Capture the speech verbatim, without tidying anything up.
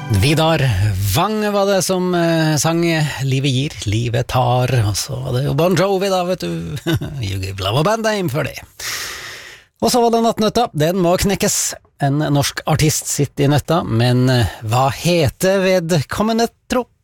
Vidar Wang var det som eh, sang Livet gir, livet tar. Og så var det jo Bon Jovi da, vet du. You give love a band name for det. Og så var det Nattnøtta, den må knekkes. En norsk artist sitter i nøtta, men eh, hva heter vedkommende, tro?